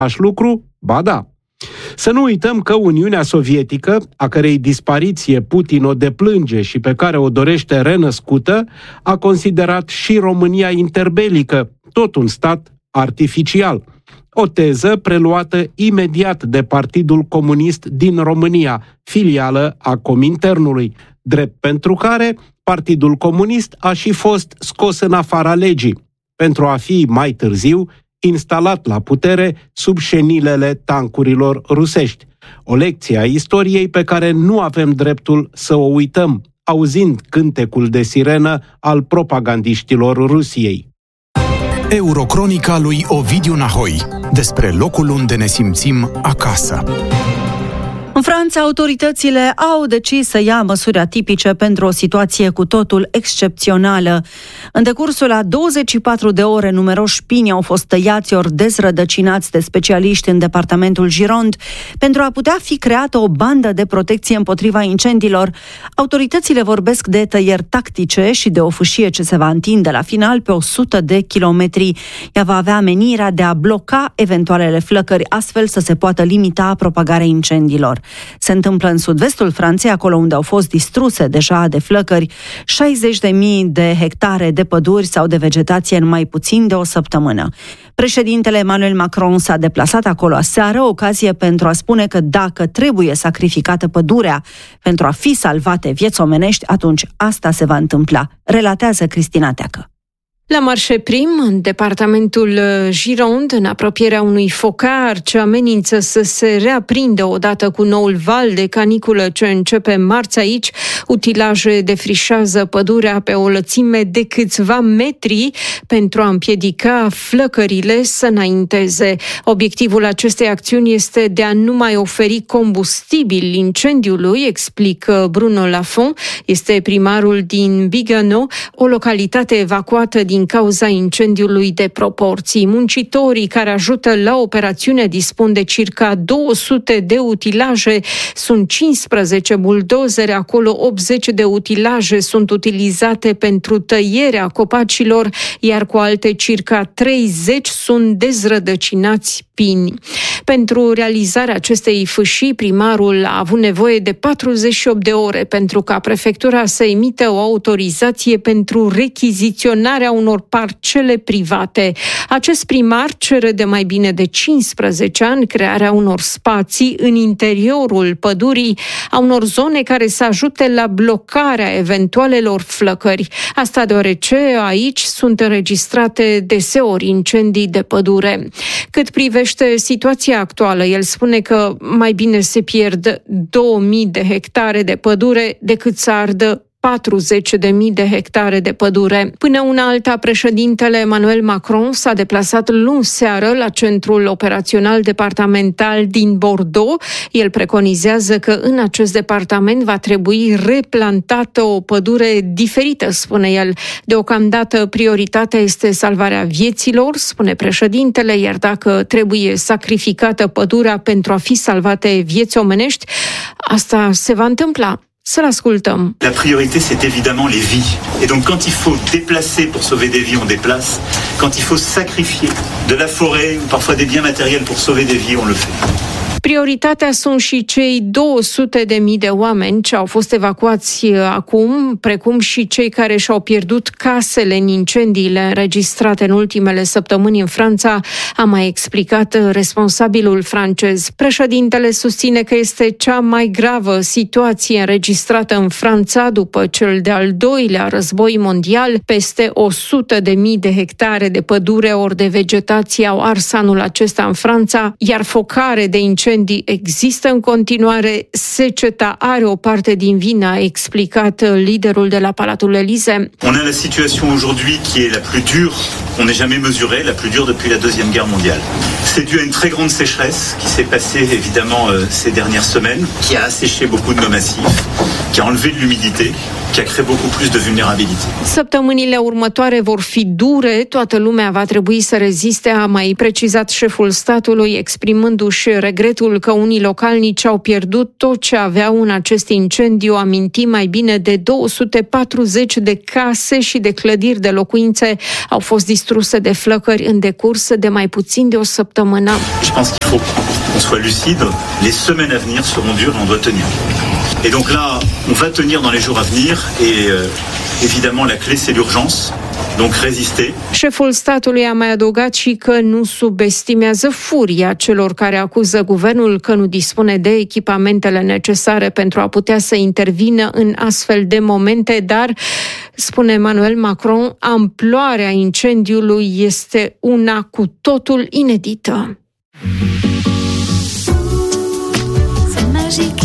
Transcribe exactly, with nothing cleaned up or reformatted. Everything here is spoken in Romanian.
același lucru? Ba da. Să nu uităm că Uniunea Sovietică, a cărei dispariție Putin o deplânge și pe care o dorește renăscută, a considerat și România interbelică, tot un stat artificial. O teză preluată imediat de Partidul Comunist din România, filială a Cominternului, drept pentru care Partidul Comunist a și fost scos în afara legii, pentru a fi mai târziu instalat la putere sub șenilele tancurilor rusești. O lecție a istoriei pe care nu avem dreptul să o uităm, auzind cântecul de sirenă al propagandiștilor Rusiei. Eurocronica lui Ovidiu Nahoi, despre locul unde ne simțim acasă. În Franța, autoritățile au decis să ia măsuri atipice pentru o situație cu totul excepțională. În decursul a douăzeci și patru de ore, numeroși pini au fost tăiați ori dezrădăcinați de specialiști în departamentul Gironde pentru a putea fi creată o bandă de protecție împotriva incendiilor. Autoritățile vorbesc de tăieri tactice și de o fâșie ce se va întinde la final pe o sută de kilometri. Ea va avea menirea de a bloca eventualele flăcări, astfel să se poată limita propagarea incendiilor. Se întâmplă în sud-vestul Franței, acolo unde au fost distruse deja de flăcări șaizeci de mii de hectare de păduri sau de vegetație în mai puțin de o săptămână. Președintele Emmanuel Macron s-a deplasat acolo aseară, ocazie pentru a spune că dacă trebuie sacrificată pădurea pentru a fi salvate vieți omenești, atunci asta se va întâmpla, relatează Cristina Teacă. La Marșeprim, în departamentul Gironde, în apropierea unui focar ce amenință să se reaprindă odată cu noul val de caniculă ce începe marți aici, utilaje defrișează pădurea pe o lățime de câțiva metri pentru a împiedica flăcările să înainteze. Obiectivul acestei acțiuni este de a nu mai oferi combustibil incendiului, explică Bruno Lafont, este primarul din Bigano, o localitate evacuată din cauza incendiului de proporții. Muncitorii care ajută la operațiune dispun de circa două sute de utilaje, sunt cincisprezece buldozere, acolo optzeci de utilaje sunt utilizate pentru tăierea copacilor, iar cu alte circa treizeci sunt dezrădăcinați pini. Pentru realizarea acestei fâșii, primarul a avut nevoie de patruzeci și opt de ore pentru ca prefectura să emită o autorizație pentru rechiziționarea unor parcele private. Acest primar cere de mai bine de cincisprezece ani crearea unor spații în interiorul pădurii, a unor zone care să ajute la blocarea eventualelor flăcări. Asta deoarece aici sunt înregistrate deseori incendii de pădure. Cât privește situația actuală, el spune că mai bine se pierd două mii de hectare de pădure decât să ardă patruzeci de mii de hectare de pădure. Până una alta, președintele Emmanuel Macron s-a deplasat luni seară la centrul operațional departamental din Bordeaux. El preconizează că în acest departament va trebui replantată o pădure diferită, spune el. Deocamdată prioritatea este salvarea vieților, spune președintele, iar dacă trebuie sacrificată pădurea pentru a fi salvate vieți omenești, asta se va întâmpla. Să-l ascultăm. La priorité, c'est évidemment les vies. Et donc, quand il faut déplacer pour sauver des vies, on déplace. Quand il faut sacrifier de la forêt ou parfois des biens matériels pour sauver des vies, on le fait. Prioritatea sunt și cei două sute de mii de oameni ce au fost evacuați acum, precum și cei care și-au pierdut casele în incendiile înregistrate în ultimele săptămâni în Franța, a mai explicat responsabilul francez. Președintele susține că este cea mai gravă situație înregistrată în Franța după cel de-al doilea război mondial. Peste o sută de mii de hectare de pădure ori de vegetație au ars anul acesta în Franța, iar focare de incendii există în continuare, seceta are o parte din vină, a explicat liderul de la Palatul Élysée. On a la situation aujourd'hui qui est la plus dure qu'on ait jamais mesurée, la plus dure depuis la Deuxième Guerre mondiale. C'est dû à une très grande sécheresse qui s'est passée évidemment euh, ces dernières semaines, qui a asséché beaucoup de nos massifs, qui a enlevé de l'humidité qui a créé beaucoup plus de vulnérabilité. Săptămânile următoare vor fi dure, toată lumea va trebui să reziste, a mai precizat șeful statului, exprimându-și regretul că unii localnici au pierdut tot ce aveau în acest incendiu. Amintim, mai bine de două sute patruzeci de case și de clădiri de locuințe au fost distruse de flăcări în decurs de mai puțin de o săptămână. Je pense qu'il faut qu'on soit lucide. Les semaines à venir seront dures, on doit tenir. Et donc là, on va tenir dans les jours à venir et euh, évidemment la clé c'est l'urgence. Donc résister. Șeful statului a mai adăugat și că nu subestimează furia celor care acuză guvernul că nu dispune de echipamentele necesare pentru a putea să intervină în astfel de momente, dar, spune Emmanuel Macron, amploarea incendiului este una cu totul inedită.